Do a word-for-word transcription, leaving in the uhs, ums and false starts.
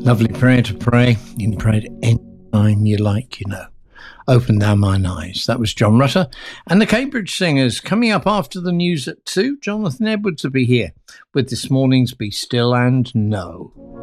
Lovely prayer to pray. You can pray it any time you like, you know. Open thou mine eyes. That was John Rutter and the Cambridge Singers. Coming up after the news at two, Jonathan Edwards will be here with this morning's Be Still and Know.